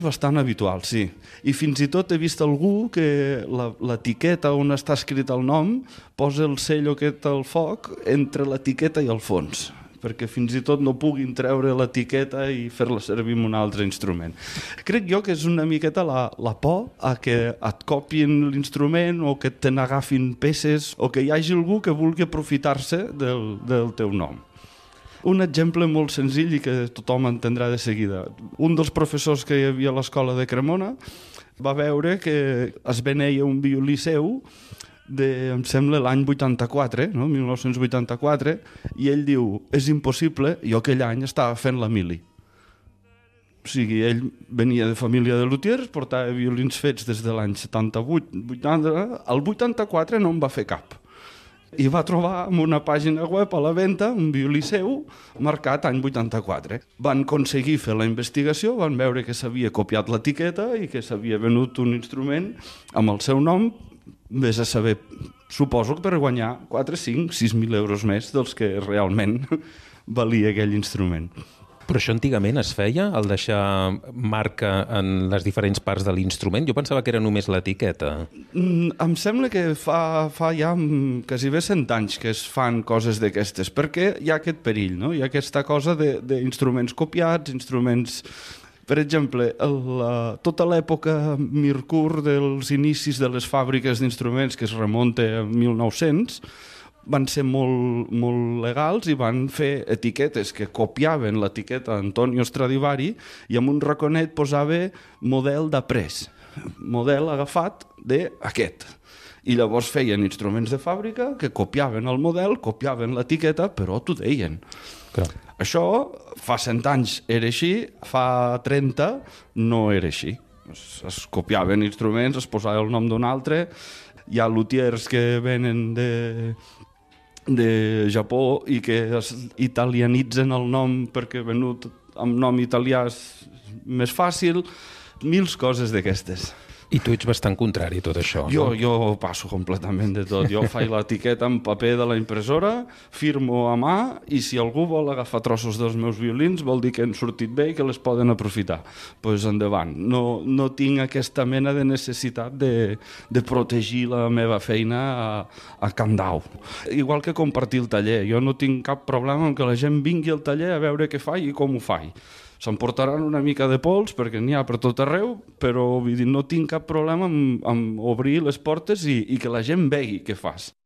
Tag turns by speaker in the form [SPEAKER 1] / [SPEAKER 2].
[SPEAKER 1] Bastant habitual, sí. I fins i tot he vist algú que l'etiqueta on està escrit el nom posa el sello aquest al foc entre l'etiqueta i el fons, perquè fins i tot no puguin treure l'etiqueta i fer-la servir amb un altre instrument. Crec jo que és una miqueta la por a que et copien l'instrument o que te n'agafin peces o que hi hagi algú que vulgui aprofitar-se del teu nom. Un exemple molt senzill i que tothom entendrà de seguida. Un dels professors que hi havia a l'escola de Cremona va veure que es veneia un violí seu em sembla l'any 84, no? 1984, i ell diu, és impossible, jo aquell any estava fent la mili. O sigui, ell venia de família de luthiers, portava violins fets des de l'any 78, 80, el 84 no en va fer cap. I va trobar en una pàgina web a la venda un violí seu marcat any 84. Van aconseguir fer la investigació, van veure que s'havia copiat l'etiqueta i que s'havia venut un instrument amb el seu nom, vés a saber, suposo que per guanyar 4, 5, 6.000 euros més dels que realment valia aquell instrument.
[SPEAKER 2] Però això antigament es feia, el deixar marca en les diferents parts de l'instrument? Jo pensava que era només l'etiqueta.
[SPEAKER 1] Em sembla que fa ja quasi bé 100 anys que es fan coses d'aquestes, perquè hi ha aquest perill, no? Hi ha aquesta cosa d'instruments copiats, instruments... Per exemple, tota l'època Mercur dels inicis de les fàbriques d'instruments, que es remunta a 1900, van ser molt legals i van fer etiquetes que copiaven l'etiqueta Antonio Stradivari i amb un raconet posava model d'après, model agafat d'aquest. I llavors feien instruments de fàbrica que copiaven el model, copiaven l'etiqueta, però t'ho deien.
[SPEAKER 2] Clar.
[SPEAKER 1] Això fa 100 anys era així, fa 30 no era així. Es copiaven instruments, es posava el nom d'un altre, hi ha luthiers que venen de Japó i que es italianitzen el nom perquè venut amb nom italià és més fàcil, mils coses d'aquestes.
[SPEAKER 2] I tu ets bastant contrari a tot això,
[SPEAKER 1] Jo
[SPEAKER 2] no?
[SPEAKER 1] passo completament de tot. Jo faig l'etiqueta en paper de la impressora, firmo a mà i si algú vol agafar trossos dels meus violins vol dir que han sortit bé i que les poden aprofitar. Doncs endavant. No tinc aquesta mena de necessitat de protegir la meva feina a candau. Igual que compartir el taller. Jo no tinc cap problema en que la gent vingui al taller a veure què faig i com ho faig. S'emportaran una mica de pols perquè n'hi ha per tot arreu, però vull dir, no tinc cap problema en obrir les portes i que la gent vegi què fas.